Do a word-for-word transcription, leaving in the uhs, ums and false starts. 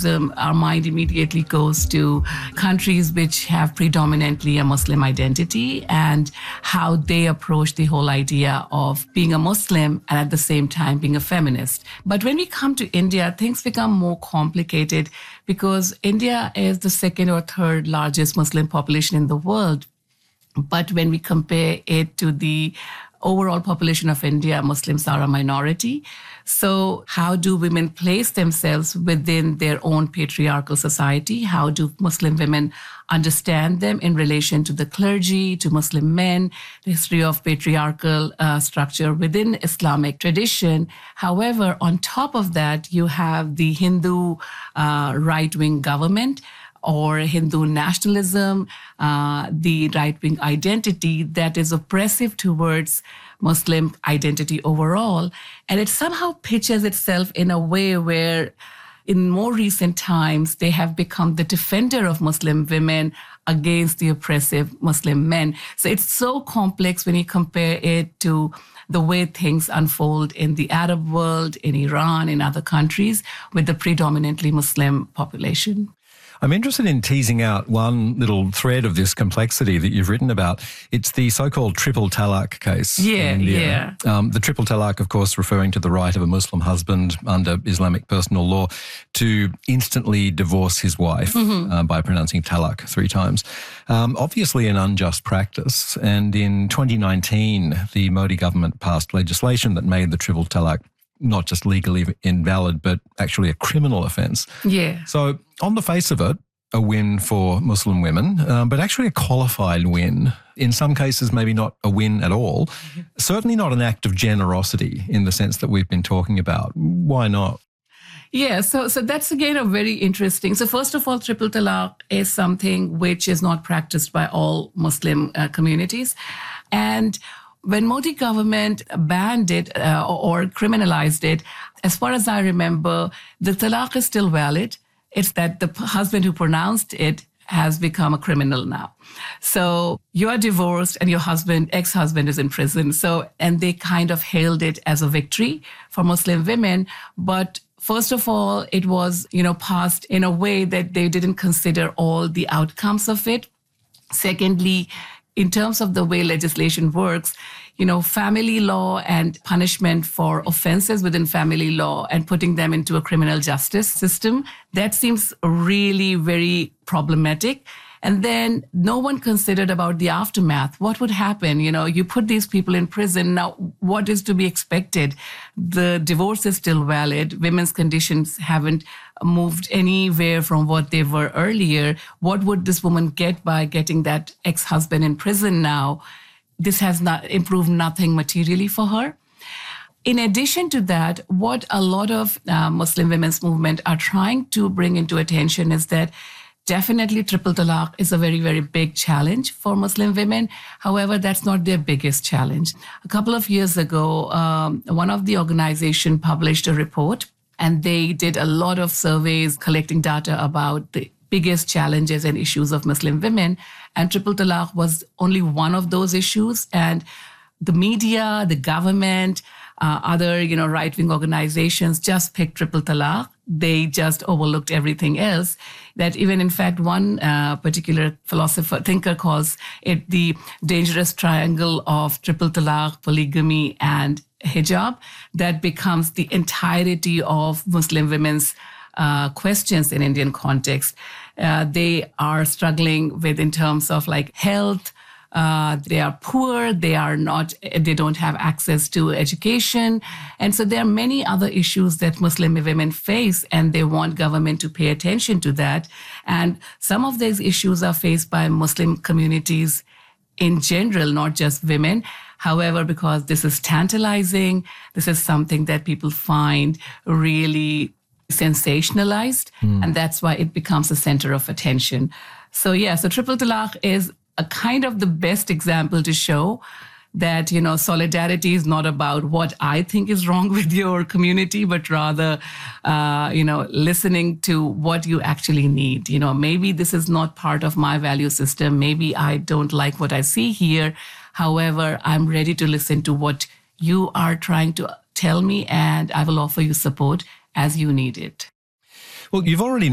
extremism, our mind immediately goes to countries which have predominantly a Muslim identity and how they approach the whole idea of being a Muslim and at the same time being a feminist. But when we come to India, things become more complicated because India is the second or third largest Muslim population in the world. But when we compare it to the overall population of India, Muslims are a minority. So how do women place themselves within their own patriarchal society? How do Muslim women understand them in relation to the clergy, to Muslim men, the history of patriarchal uh, structure within Islamic tradition? However, on top of that, you have the Hindu uh, right-wing government or Hindu nationalism, uh, the right-wing identity that is oppressive towards Muslim identity overall. And it somehow pitches itself in a way where in more recent times, they have become the defender of Muslim women against the oppressive Muslim men. So it's so complex when you compare it to the way things unfold in the Arab world, in Iran, in other countries with the predominantly Muslim population. I'm interested in teasing out one little thread of this complexity that you've written about. It's the so-called triple talaq case. Yeah, in India. yeah. Um, the triple talaq, of course, referring to the right of a Muslim husband under Islamic personal law to instantly divorce his wife mm-hmm. uh, by pronouncing talaq three times. Um, obviously an unjust practice. And in twenty nineteen, the Modi government passed legislation that made the triple talaq not just legally invalid, but actually a criminal offence. Yeah. So on the face of it, a win for Muslim women, um, but actually a qualified win. In some cases, maybe not a win at all. Mm-hmm. Certainly not an act of generosity in the sense that we've been talking about. Why not? Yeah, so so that's again a very interesting. So first of all, triple talaq is something which is not practiced by all Muslim uh, communities. And when Modi government banned it uh, or criminalized it, as far as I remember, the talaq is still valid. It's that the husband who pronounced it has become a criminal now. So you are divorced and your husband, ex-husband is in prison. So, and they kind of hailed it as a victory for Muslim women. But first of all, it was, you know, passed in a way that they didn't consider all the outcomes of it. Secondly, in terms of the way legislation works, you know, family law and punishment for offenses within family law and putting them into a criminal justice system, that seems really very problematic. And then no one considered about the aftermath. What would happen? You know, you put these people in prison. Now, what is to be expected? The divorce is still valid. Women's conditions haven't moved anywhere from what they were earlier. What would this woman get by getting that ex-husband in prison now? This has not improved nothing materially for her. In addition to that, what a lot of uh, Muslim women's movement are trying to bring into attention is that definitely triple talaq is a very, very big challenge for Muslim women. However, that's not their biggest challenge. A couple of years ago, um, one of the organizations published a report, and they did a lot of surveys collecting data about the biggest challenges and issues of Muslim women. And triple talaq was only one of those issues. And the media, the government, uh, other, you know, right-wing organizations just picked triple talaq. They just overlooked everything else. That even, in fact, one uh, particular philosopher, thinker calls it the dangerous triangle of triple talaq, polygamy, and hijab. That becomes the entirety of Muslim women's uh, questions in Indian context. Uh, they are struggling with in terms of like health. Uh, they are poor, they are not, they don't have access to education. And so there are many other issues that Muslim women face, and they want government to pay attention to that. And some of these issues are faced by Muslim communities in general, not just women. However, because this is tantalizing, this is something that people find really sensationalized, mm. and that's why it becomes a center of attention. So yeah, so triple talaq is a kind of the best example to show that, you know, solidarity is not about what I think is wrong with your community, but rather, uh, you know, listening to what you actually need. You know, maybe this is not part of my value system. Maybe I don't like what I see here. However, I'm ready to listen to what you are trying to tell me, and I will offer you support as you need it. Well, you've already